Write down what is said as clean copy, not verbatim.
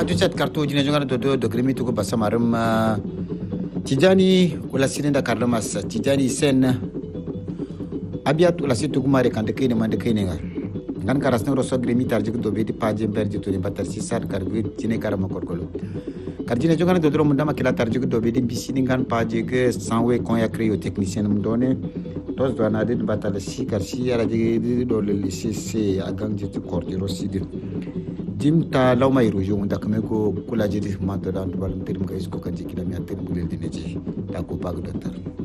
chat kartu jine jonga do grimi to ko basamarum tijani wala sinenda kardamas tijani sen abiat wala situ kumare kan de kene man de kene ngan karas no so grimi tarji do be di paje berji to ni batar sisar kargu jine karama korkolo karjine jonga do dro mundama kila tarji do be di bisini ngan paje ke sanwe kon ya créo technicien mum done tos do na de batal si karsi ala de do le cc agang jitu kordiro sidir jimta lawmay rojo unda kame ko kula jidi ma to dan balam tirim ka isko kan jikina mi atir bulel dineji ta ko pag dotar